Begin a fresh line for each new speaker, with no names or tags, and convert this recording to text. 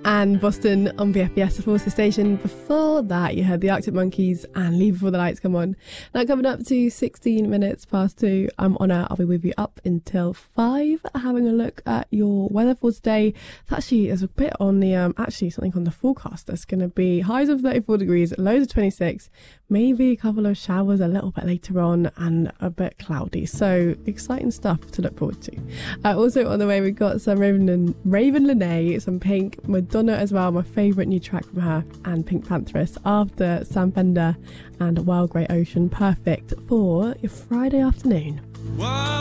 and Boston on BFBS, the Forces Station. Before that, you heard the Arctic Monkeys and Leave Before the Lights Come On. Now coming up to 16 minutes past 2, I'm Honor. I'll be with you up until 5, having a look at your weather for today. There's a bit on the, actually something on the forecast. There's going to be highs of 34 degrees, lows of 26, maybe a couple of showers a little bit later on, and a bit cloudy. So exciting stuff to look forward to. Also on the way, we've got some Raven Lenae, some Pink, Madonna as well, my favourite new track from her, and Pink Pantheress after Sam Fender and Wild Grey Ocean. Perfect for your Friday afternoon.